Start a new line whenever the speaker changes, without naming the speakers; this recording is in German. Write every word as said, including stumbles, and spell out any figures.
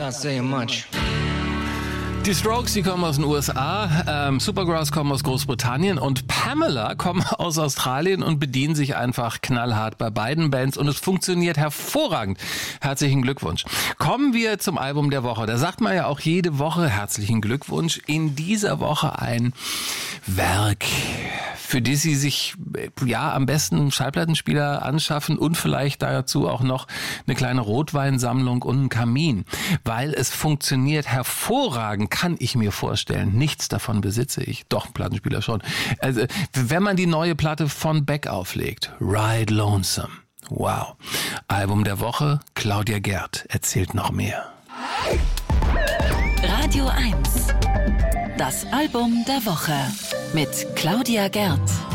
Not saying much.
Die Strokes, die kommen aus den U S A, ähm, Supergrass kommen aus Großbritannien und Pamela kommen aus Australien und bedienen sich einfach knallhart bei beiden Bands und es funktioniert hervorragend. Herzlichen Glückwunsch. Kommen wir zum Album der Woche. Da sagt man ja auch jede Woche herzlichen Glückwunsch. In dieser Woche ein Werk, für das Sie sich ja am besten Schallplattenspieler anschaffen und vielleicht dazu auch noch eine kleine Rotweinsammlung und einen Kamin, weil es funktioniert hervorragend. Kann ich mir vorstellen. Nichts davon besitze ich. Doch, ein Plattenspieler schon. Also, wenn man die neue Platte von Beck auflegt, Ride Lonesome. Wow. Album der Woche, Claudia Gerd erzählt noch mehr.
Radio eins. Das Album der Woche mit Claudia Gerd.